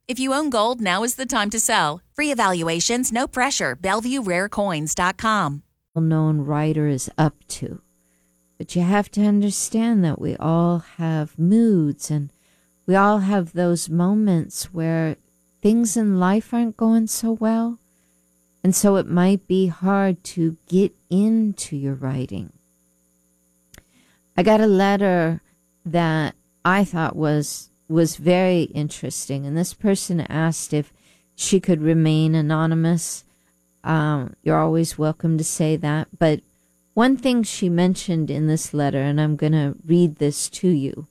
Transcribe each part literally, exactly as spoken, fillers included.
If you own gold, now is the time to sell. Free evaluations, no pressure. Bellevue Rare Coins dot com. Known writer is up to. But you have to understand that we all have moods and we all have those moments where things in life aren't going so well. And so it might be hard to get into your writing. I got a letter that I thought was was very interesting. And this person asked if she could remain anonymous. Um, you're always welcome to say that. But one thing she mentioned in this letter, and I'm going to read this to you.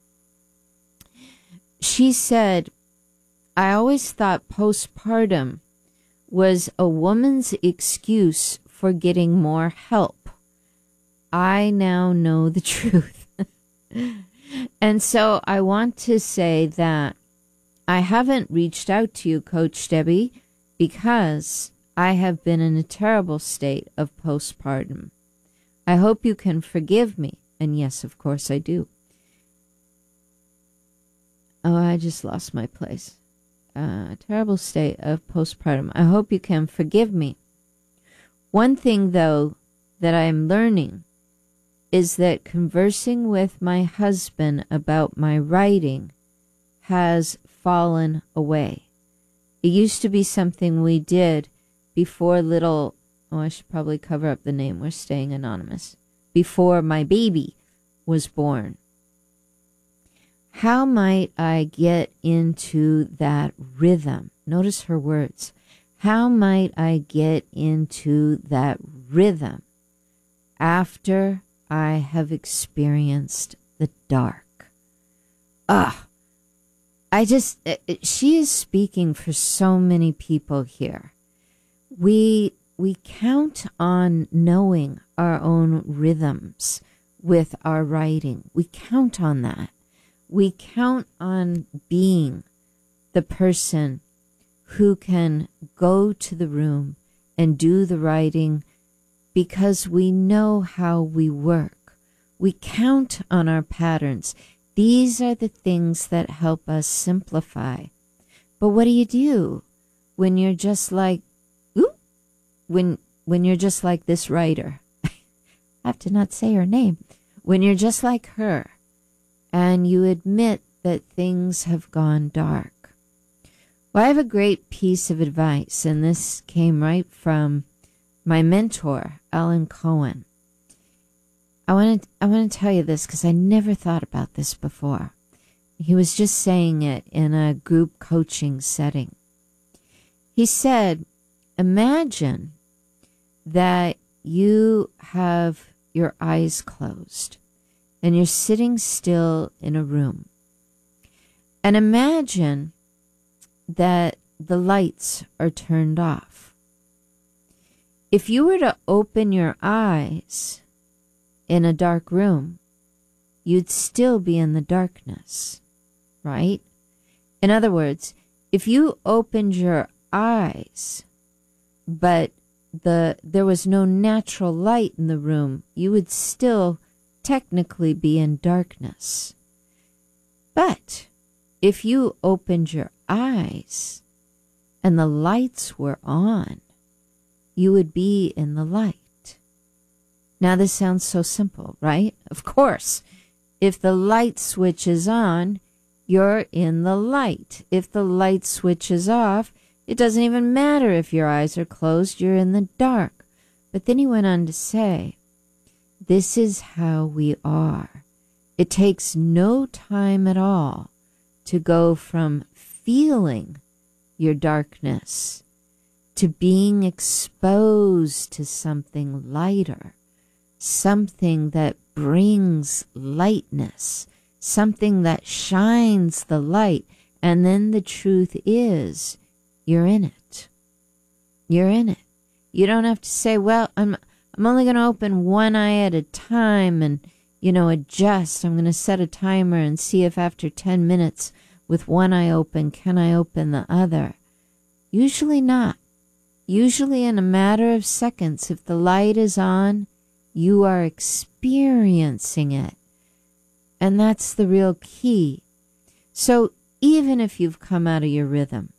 She said, I always thought postpartum was a woman's excuse for getting more help. I now know the truth. And so I want to say that I haven't reached out to you, Coach Debbie, because I have been in a terrible state of postpartum. I hope you can forgive me. And yes, of course I do. Oh, I just lost my place. Uh, terrible state of postpartum. I hope you can forgive me. One thing, though, that I'm learning is that conversing with my husband about my writing has fallen away. It used to be something we did before little, oh, I should probably cover up the name, we're staying anonymous, before my baby was born. How might I get into that rhythm? Notice her words. How might I get into that rhythm after I have experienced the dark? Ah, I just, she is speaking for so many people here. We, we count on knowing our own rhythms with our writing. We count on that. We count on being the person who can go to the room and do the writing because we know how we work. We count on our patterns. These are the things that help us simplify. But what do you do when you're just like, ooh, when, when you're just like this writer? I have to not say her name. When you're just like her and you admit that things have gone dark. Well, I have a great piece of advice, and this came right from my mentor, Alan Cohen. I want to I want to tell you this because I never thought about this before. He was just saying it in a group coaching setting. He said, imagine that you have your eyes closed and you're sitting still in a room. And imagine that the lights are turned off. If you were to open your eyes in a dark room, you'd still be in the darkness, right? In other words, if you opened your eyes, but the there was no natural light in the room, you would still technically be in darkness. But if you opened your eyes and the lights were on, you would be in the light. Now, this sounds so simple, right? Of course, if the light switch is on, you're in the light. If the light switch is off, it doesn't even matter if your eyes are closed, you're in the dark. But then he went on to say, this is how we are. It takes no time at all to go from feeling your darkness to being exposed to something lighter, something that brings lightness, something that shines the light. And then the truth is, you're in it. You're in it. You don't have to say, well, I'm I'm only going to open one eye at a time and, you know, adjust. I'm going to set a timer and see if after ten minutes with one eye open, can I open the other? Usually not. Usually in a matter of seconds, if the light is on, you are experiencing it. And that's the real key. So even if you've come out of your rhythm,